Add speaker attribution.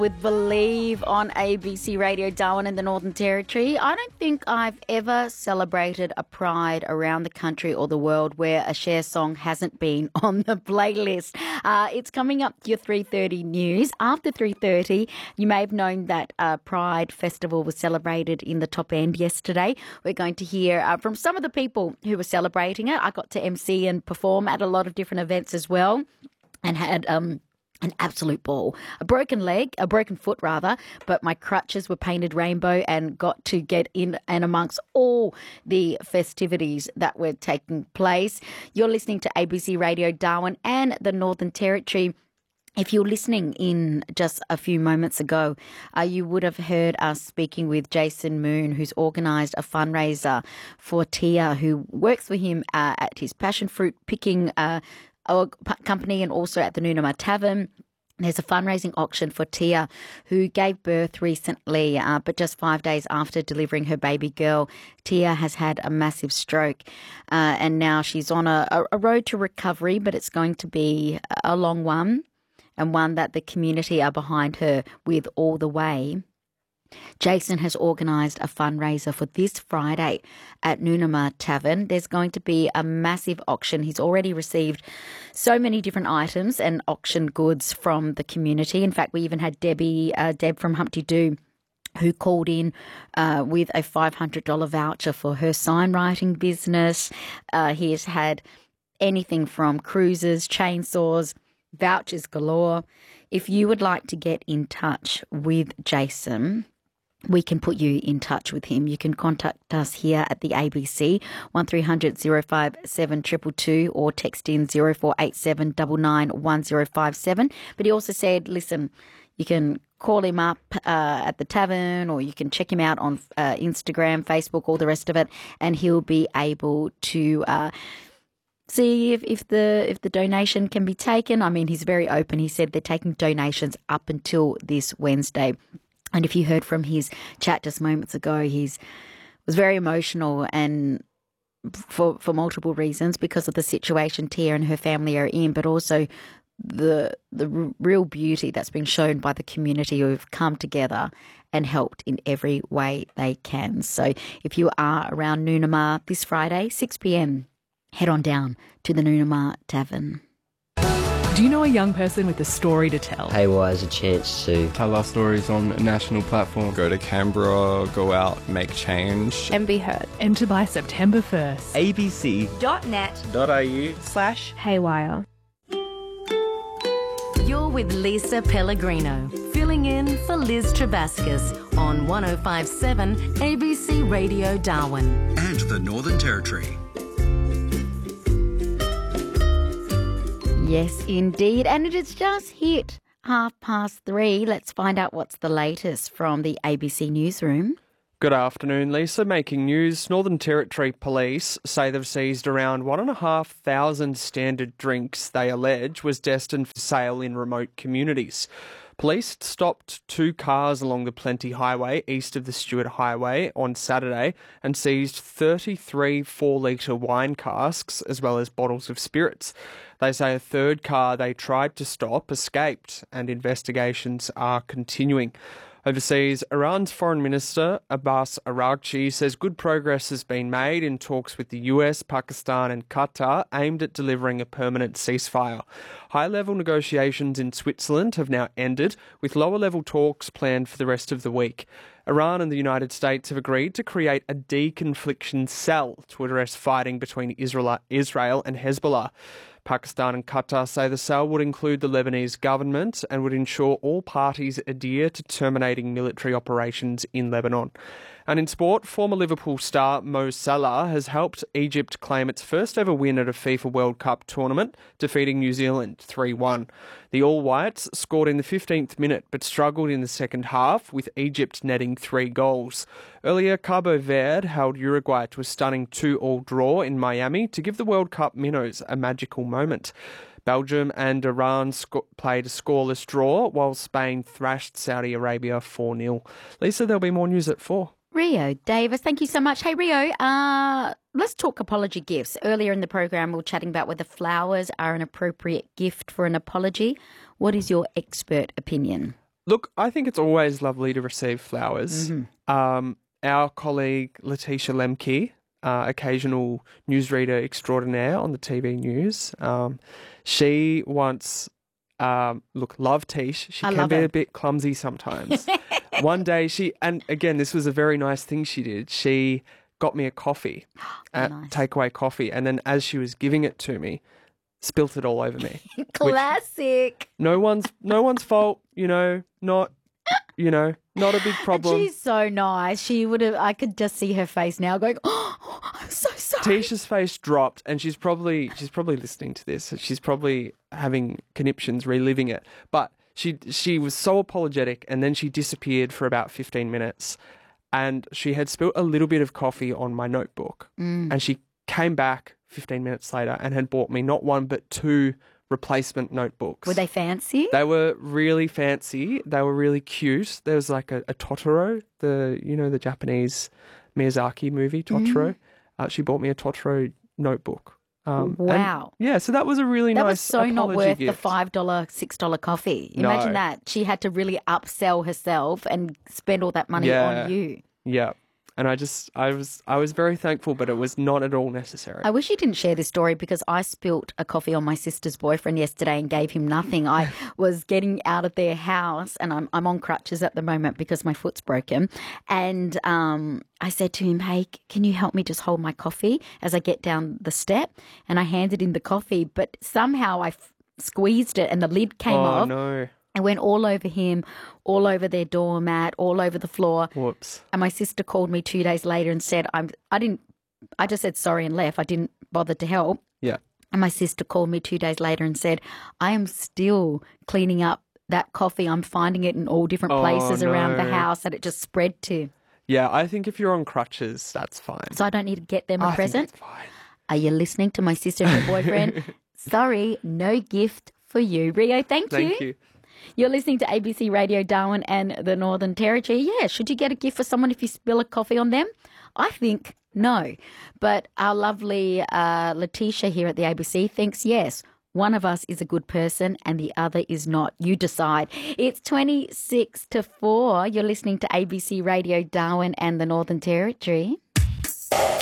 Speaker 1: With Believe on ABC Radio Darwin in the Northern Territory. I don't think I've ever celebrated a Pride around the country or the world where a Cher song hasn't been on the playlist. It's coming up to your 3:30 news. After 3:30, you may have known that Pride Festival was celebrated in the Top End yesterday. We're going to hear from some of the people who were celebrating it. I got to MC and perform at a lot of different events as well and had an absolute ball. A broken foot rather, but my crutches were painted rainbow and got to get in and amongst all the festivities that were taking place. You're listening to ABC Radio Darwin and the Northern Territory. If you're listening in just a few moments ago, you would have heard us speaking with Jason Moon, who's organised a fundraiser for Tia, who works for him at his passion fruit picking company and also at the Noonamah Tavern. There's a fundraising auction for Tia, who gave birth recently, but just 5 days after delivering her baby girl. Tia has had a massive stroke and now she's on a road to recovery, but it's going to be a long one and one that the community are behind her with all the way. Jason has organised a fundraiser for this Friday at Noonamah Tavern. There's going to be a massive auction. He's already received so many different items and auction goods from the community. In fact, we even had Deb from Humpty Doo, who called in with a $500 voucher for her sign writing business. He has had anything from cruisers, chainsaws, vouchers galore. If you would like to get in touch with Jason, we can put you in touch with him. You can contact us here at the ABC, 1300 057 222, or text in 0487 991057. But he also said, listen, you can call him up at the tavern, or you can check him out on Instagram, Facebook, all the rest of it, and he'll be able to see if the donation can be taken. I mean, he's very open. He said they're taking donations up until this Wednesday. And if you heard from his chat just moments ago, was very emotional, and for multiple reasons, because of the situation Tia and her family are in, but also the real beauty that's been shown by the community who have come together and helped in every way they can. So if you are around Noonamah this Friday, 6 p.m, head on down to the Noonamah Tavern.
Speaker 2: Do you know a young person with a story to tell?
Speaker 3: Haywire has a chance to
Speaker 4: tell our stories on a national platform.
Speaker 5: Go to Canberra, go out, make change.
Speaker 6: And be heard.
Speaker 2: Enter by September 1st.
Speaker 6: abc.net.au/haywire.
Speaker 7: You're with Lisa Pellegrino, filling in for Liz Trebascus on 105.7 ABC Radio Darwin.
Speaker 8: And the Northern Territory.
Speaker 1: Yes, indeed. And it has just hit 3:30. Let's find out what's the latest from the ABC Newsroom.
Speaker 4: Good afternoon, Lisa. Making news, Northern Territory Police say they've seized around 1,500 standard drinks they allege was destined for sale in remote communities. Police stopped 2 cars along the Plenty Highway east of the Stewart Highway on Saturday and seized 33 4-litre wine casks as well as bottles of spirits. They say a third car they tried to stop escaped, and investigations are continuing. Overseas, Iran's Foreign Minister Abbas Araghchi says good progress has been made in talks with the US, Pakistan and Qatar aimed at delivering a permanent ceasefire. High-level negotiations in Switzerland have now ended, with lower-level talks planned for the rest of the week. Iran and the United States have agreed to create a deconfliction cell to address fighting between Israel and Hezbollah. Pakistan and Qatar say the cell would include the Lebanese government and would ensure all parties adhere to terminating military operations in Lebanon. And in sport, former Liverpool star Mo Salah has helped Egypt claim its first ever win at a FIFA World Cup tournament, defeating New Zealand 3-1. The All Whites scored in the 15th minute but struggled in the second half, with Egypt netting 3 goals. Earlier, Cabo Verde held Uruguay to a stunning 2-2 draw in Miami to give the World Cup minnows a magical moment. Belgium and Iran played a scoreless draw, while Spain thrashed Saudi Arabia 4-0. Lisa, there'll be more news at 4.
Speaker 1: Rio Davis, thank you so much. Hey, Rio, let's talk apology gifts. Earlier in the program, we were chatting about whether flowers are an appropriate gift for an apology. What is your expert opinion?
Speaker 4: Look, I think it's always lovely to receive flowers. Our colleague Letitia Lemke, occasional newsreader extraordinaire on the TV news, she once, love Tish. She can be a bit clumsy sometimes. One day and again, this was a very nice thing she did. She got me a coffee, takeaway coffee, and then as she was giving it to me, spilt it all over me.
Speaker 1: Classic.
Speaker 4: No one's fault, not a big problem.
Speaker 1: She's so nice. I could just see her face now going, oh, I'm so sorry.
Speaker 4: Tisha's face dropped, and she's probably listening to this. She's probably having conniptions, reliving it. But she was so apologetic, and then she disappeared for about 15 minutes, and she had spilt a little bit of coffee on my notebook, and she came back 15 minutes later and had bought me not one but two replacement notebooks.
Speaker 1: Were they fancy?
Speaker 4: They were really fancy. They were really cute. There was like a Totoro, the Japanese Miyazaki movie, Totoro. She bought me a Totoro notebook.
Speaker 1: Wow.
Speaker 4: So that was a really
Speaker 1: that
Speaker 4: nice
Speaker 1: was so not worth
Speaker 4: gift.
Speaker 1: the $5, $6 coffee. Imagine that. She had to really upsell herself and spend all that money on you.
Speaker 4: Yeah. And I was very thankful, but it was not at all necessary.
Speaker 1: I wish you didn't share this story because I spilt a coffee on my sister's boyfriend yesterday and gave him nothing. I was getting out of their house, and I'm on crutches at the moment because my foot's broken. And I said to him, hey, can you help me just hold my coffee as I get down the step? And I handed him the coffee, but somehow I squeezed it and the lid came off.
Speaker 4: Oh, no.
Speaker 1: It went all over him, all over their doormat, all over the floor.
Speaker 4: Whoops.
Speaker 1: And my sister called me 2 days later and said, I just said sorry and left. I didn't bother to help.
Speaker 4: Yeah.
Speaker 1: And my sister called me 2 days later and said, I am still cleaning up that coffee. I'm finding it in all different places around the house that it just spread to.
Speaker 4: Yeah, I think if you're on crutches, that's fine.
Speaker 1: So I don't need to get them a present?
Speaker 4: Think that's fine.
Speaker 1: Are you listening to my sister and her boyfriend? Sorry, no gift for you. Rio, thank you.
Speaker 4: Thank you.
Speaker 1: You're listening to ABC Radio Darwin and the Northern Territory. Yeah, should you get a gift for someone if you spill a coffee on them? I think no. But our lovely Letitia here at the ABC thinks yes. One of us is a good person and the other is not. You decide. It's 26 to 4. You're listening to ABC Radio Darwin and the Northern Territory.